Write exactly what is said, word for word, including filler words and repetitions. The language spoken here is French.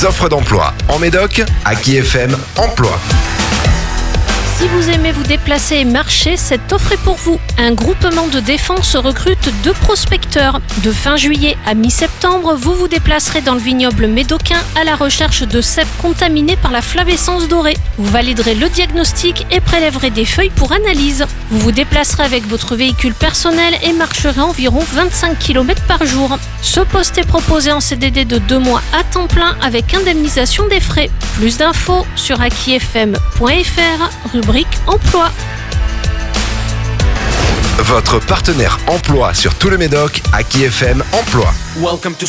Les offres d'emploi en Médoc, Aki F M Emploi. Si vous aimez vous déplacer et marcher, cette offre est pour vous. Un groupement de défense recrute deux prospecteurs. De fin juillet à mi-septembre, vous vous déplacerez dans le vignoble médocain à la recherche de cèpes contaminés par la flavescence dorée. Vous validerez le diagnostic et prélèverez des feuilles pour analyse. Vous vous déplacerez avec votre véhicule personnel et marcherez environ vingt-cinq kilomètres par jour. Ce poste est proposé en C D D de deux mois à temps plein avec indemnisation des frais. Plus d'infos sur aki f m point f r, rubrique Emploi. Votre partenaire emploi sur tout le Médoc, Aki F M Emploi. Welcome to